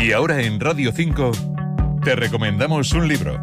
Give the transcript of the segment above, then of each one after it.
Y ahora en Radio 5 te recomendamos un libro.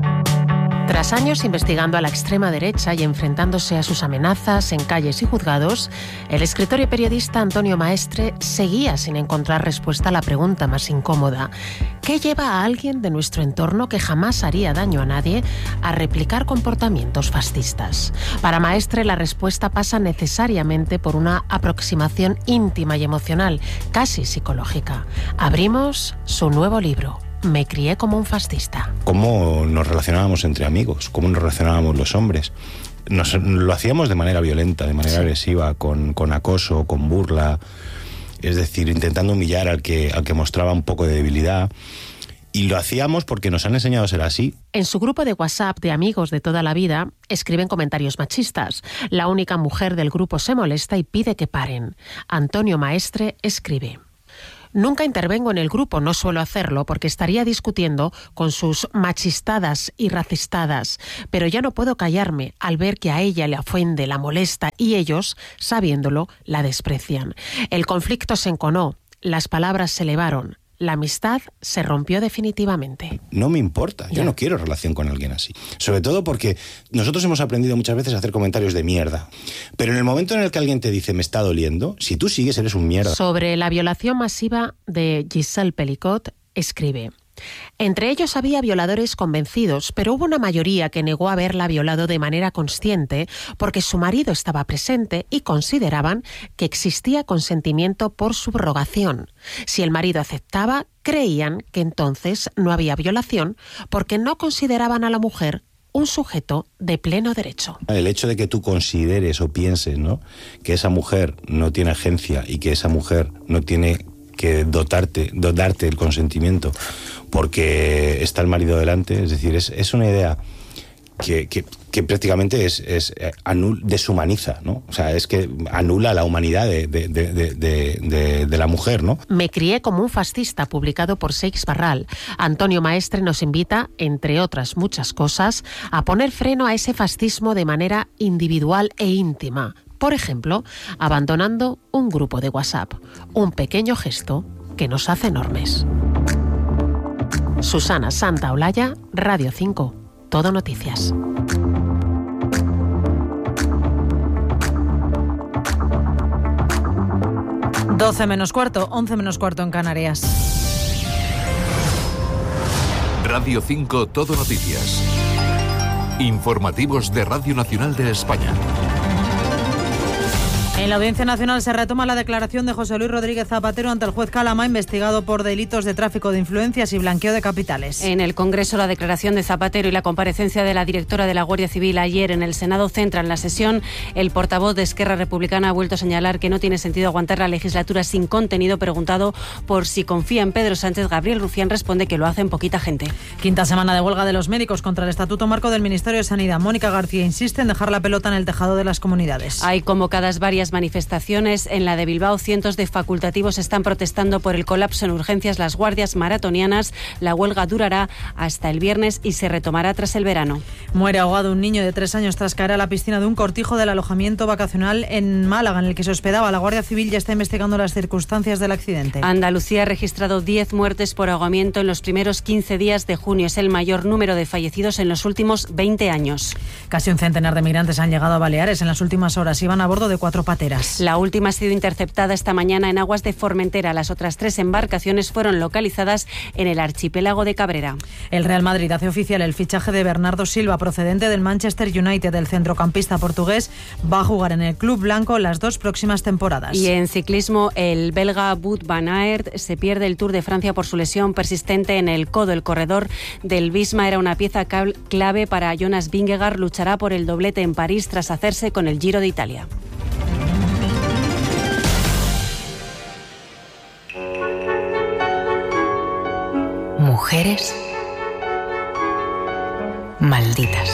Tras años investigando a la extrema derecha y enfrentándose a sus amenazas en calles y juzgados, el escritor y periodista Antonio Maestre seguía sin encontrar respuesta a la pregunta más incómoda: ¿qué lleva a alguien de nuestro entorno que jamás haría daño a nadie a replicar comportamientos fascistas? Para Maestre, la respuesta pasa necesariamente por una aproximación íntima y emocional, casi psicológica. Abrimos su nuevo libro: Me crié como un fascista. ¿Cómo nos relacionábamos entre amigos? ¿Cómo nos relacionábamos los hombres? Lo hacíamos de manera violenta, de manera agresiva, con acoso, con burla, es decir, intentando humillar al que mostraba un poco de debilidad. Y lo hacíamos porque nos han enseñado a ser así. En su grupo de WhatsApp de amigos de toda la vida escriben comentarios machistas. La única mujer del grupo se molesta y pide que paren. Antonio Maestre escribe: nunca intervengo en el grupo, no suelo hacerlo porque estaría discutiendo con sus machistadas y racistadas, pero ya no puedo callarme al ver que a ella le ofende, la molesta y ellos, sabiéndolo, la desprecian. El conflicto se enconó, las palabras se elevaron. La amistad se rompió definitivamente. No me importa, yo no quiero relación con alguien así. Sobre todo porque nosotros hemos aprendido muchas veces a hacer comentarios de mierda. Pero en el momento en el que alguien te dice me está doliendo, si tú sigues eres un mierda. Sobre la violación masiva de Giselle Pelicot, escribe: entre ellos había violadores convencidos, pero hubo una mayoría que negó haberla violado de manera consciente porque su marido estaba presente y consideraban que existía consentimiento por subrogación. Si el marido aceptaba, creían que entonces no había violación porque no consideraban a la mujer un sujeto de pleno derecho. El hecho de que tú consideres o pienses, ¿no?, que esa mujer no tiene agencia y que esa mujer no tiene que darte el consentimiento porque está el marido delante, es decir, es una idea que prácticamente deshumaniza, ¿no? O sea, es que anula la humanidad de la mujer, ¿no? Me crié como un fascista, publicado por Seix Barral. Antonio Maestre nos invita, entre otras muchas cosas, a poner freno a ese fascismo de manera individual e íntima. Por ejemplo, abandonando un grupo de WhatsApp. Un pequeño gesto que nos hace enormes. Susana Santaolalla, Radio 5. Todo Noticias. Doce menos cuarto, 11 menos cuarto en Canarias. Radio 5 Todo Noticias. Informativos de Radio Nacional de España. En la Audiencia Nacional se retoma la declaración de José Luis Rodríguez Zapatero ante el juez Calama, investigado por delitos de tráfico de influencias y blanqueo de capitales. En el Congreso, la declaración de Zapatero y la comparecencia de la directora de la Guardia Civil ayer en el Senado centran la sesión. El portavoz de Esquerra Republicana ha vuelto a señalar que no tiene sentido aguantar la legislatura sin contenido. Preguntado por si confía en Pedro Sánchez, Gabriel Rufián responde que lo hacen poquita gente. Quinta semana de huelga de los médicos contra el Estatuto Marco del Ministerio de Sanidad. Mónica García insiste en dejar la pelota en el tejado de las comunidades. Hay convocadas varias manifestaciones. En la de Bilbao, cientos de facultativos están protestando por el colapso en urgencias, las guardias maratonianas. La huelga durará hasta el viernes y se retomará tras el verano. Muere ahogado un niño de 3 años tras caer a la piscina de un cortijo del alojamiento vacacional en Málaga, en el que se hospedaba. La Guardia Civil ya está investigando las circunstancias del accidente. Andalucía ha registrado 10 muertes por ahogamiento en los primeros 15 días de junio. Es el mayor número de fallecidos en los últimos 20 años. Casi un centenar de migrantes han llegado a Baleares en las últimas horas. Iban a bordo de 4 pateras. La última ha sido interceptada esta mañana en aguas de Formentera. Las otras 3 embarcaciones fueron localizadas en el archipiélago de Cabrera. El Real Madrid hace oficial el fichaje de Bernardo Silva, procedente del Manchester United. El centrocampista portugués va a jugar en el club blanco las 2 próximas temporadas. Y en ciclismo, el belga Wout van Aert se pierde el Tour de Francia por su lesión persistente en el codo. El corredor del Visma era una pieza clave para Jonas Vingegaard. Luchará por el doblete en París tras hacerse con el Giro de Italia. Mujeres malditas.